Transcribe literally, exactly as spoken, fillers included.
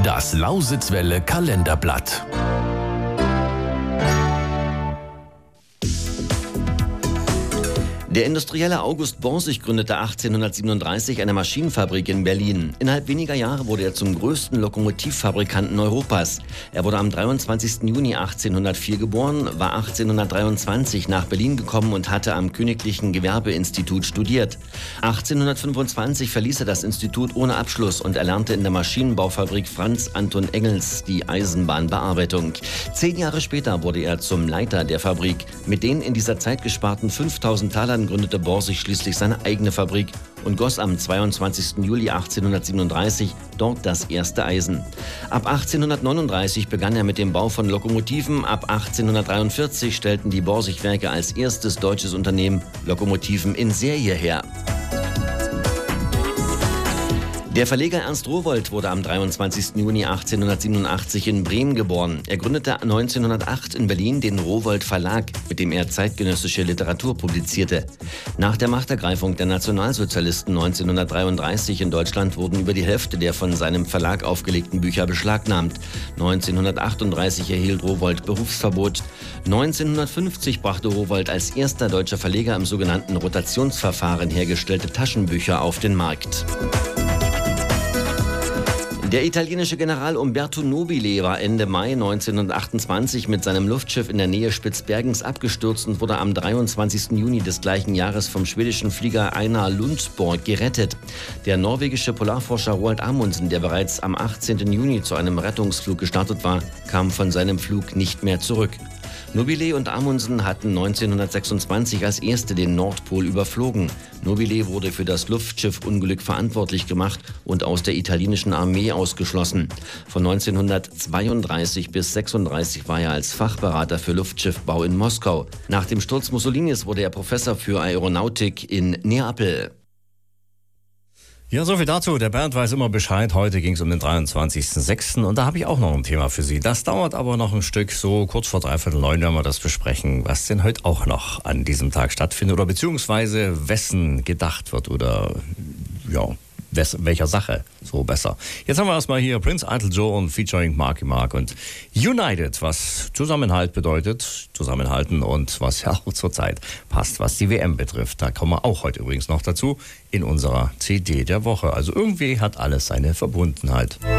Das Lausitzwelle Kalenderblatt. Der Industrielle August Borsig gründete achtzehnhundertsiebenunddreißig eine Maschinenfabrik in Berlin. Innerhalb weniger Jahre wurde er zum größten Lokomotivfabrikanten Europas. Er wurde am dreiundzwanzigsten Juni achtzehnhundertvier geboren, war achtzehnhundertdreiundzwanzig nach Berlin gekommen und hatte am Königlichen Gewerbeinstitut studiert. achtzehnhundertfünfundzwanzig verließ er das Institut ohne Abschluss und erlernte in der Maschinenbaufabrik Franz Anton Engels die Eisenbahnbearbeitung. Zehn Jahre später wurde er zum Leiter der Fabrik. Mit den in dieser Zeit gesparten fünftausend Talern gründete Borsig schließlich seine eigene Fabrik und goss am zweiundzwanzigsten Juli achtzehnhundertsiebenunddreißig dort das erste Eisen. Ab achtzehnhundertneununddreißig begann er mit dem Bau von Lokomotiven. Ab achtzehnhundertdreiundvierzig stellten die Borsig-Werke als erstes deutsches Unternehmen Lokomotiven in Serie her. Der Verleger Ernst Rowohlt wurde am dreiundzwanzigsten Juni achtzehnhundertsiebenundachtzig in Bremen geboren. Er gründete neunzehnhundertacht in Berlin den Rowohlt Verlag, mit dem er zeitgenössische Literatur publizierte. Nach der Machtergreifung der Nationalsozialisten neunzehnhundertdreiunddreißig in Deutschland wurden über die Hälfte der von seinem Verlag aufgelegten Bücher beschlagnahmt. neunzehnhundertachtunddreißig erhielt Rowohlt Berufsverbot. neunzehnhundertfünfzig brachte Rowohlt als erster deutscher Verleger im sogenannten Rotationsverfahren hergestellte Taschenbücher auf den Markt. Der italienische General Umberto Nobile war Ende Mai neunzehnhundertachtundzwanzig mit seinem Luftschiff in der Nähe Spitzbergens abgestürzt und wurde am dreiundzwanzigsten Juni des gleichen Jahres vom schwedischen Flieger Einar Lundsborg gerettet. Der norwegische Polarforscher Roald Amundsen, der bereits am achtzehnten Juni zu einem Rettungsflug gestartet war, kam von seinem Flug nicht mehr zurück. Nobile und Amundsen hatten neunzehnhundertsechsundzwanzig als erste den Nordpol überflogen. Nobile wurde für das Luftschiffunglück verantwortlich gemacht und aus der italienischen Armee ausgeschlossen. Von neunzehnhundertzweiunddreißig bis sechsunddreißig war er als Fachberater für Luftschiffbau in Moskau. Nach dem Sturz Mussolinis wurde er Professor für Aeronautik in Neapel. Ja, soviel dazu. Der Bernd weiß immer Bescheid. Heute ging es um den dreiundzwanzigsten sechsten und da habe ich auch noch ein Thema für Sie. Das dauert aber noch ein Stück. So kurz vor dreiviertel neun werden wir das besprechen, was denn heute auch noch an diesem Tag stattfindet oder beziehungsweise wessen gedacht wird oder ja, wes, welcher Sache so besser. Jetzt haben wir erstmal hier Prince Idol Joe und featuring Marky Mark und United, was Zusammenhalt bedeutet, zusammenhalten und was ja auch zurzeit passt, was die W M betrifft. Da kommen wir auch heute übrigens noch dazu in unserer C D der Woche. Also irgendwie hat alles seine Verbundenheit.